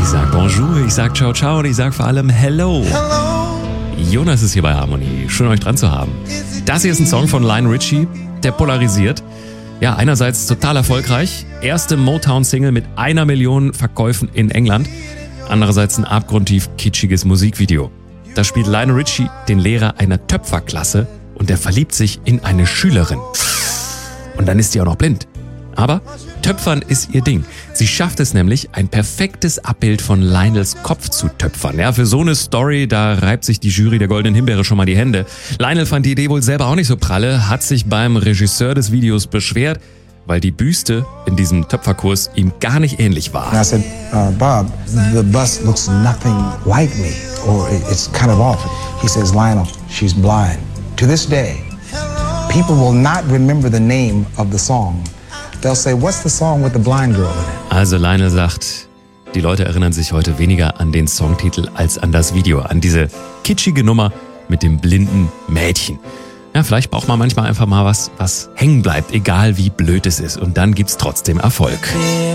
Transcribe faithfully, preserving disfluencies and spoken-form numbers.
Ich sag Bonjour, ich sag Ciao Ciao und ich sag vor allem Hello. Jonas ist hier bei Harmony. Schön, euch dran zu haben. Das hier ist ein Song von Lionel Richie, der polarisiert. Ja, einerseits total erfolgreich. Erste Motown-Single mit einer Million Verkäufen in England. Andererseits ein abgrundtief kitschiges Musikvideo. Da spielt Lionel Richie den Lehrer einer Töpferklasse und der verliebt sich in eine Schülerin. Und dann ist sie auch noch blind. Aber Töpfern ist ihr Ding. Sie schafft es nämlich, ein perfektes Abbild von Lionels Kopf zu töpfern. Ja, für so eine Story, da reibt sich die Jury der Goldenen Himbeere schon mal die Hände. Lionel fand die Idee wohl selber auch nicht so pralle, hat sich beim Regisseur des Videos beschwert, weil die Büste in diesem Töpferkurs ihm gar nicht ähnlich war. And I said, uh, Bob, the bust looks nothing like me, or it's kind of off. He says, Lionel, she's blind. To this day, people will not remember the name of the song. They'll say, what's the song with the blind girl in it? Also Lionel sagt, die Leute erinnern sich heute weniger an den Songtitel als an das Video, an diese kitschige Nummer mit dem blinden Mädchen. Ja, vielleicht braucht man manchmal einfach mal was, was hängen bleibt, egal wie blöd es ist. Und dann gibt's trotzdem Erfolg.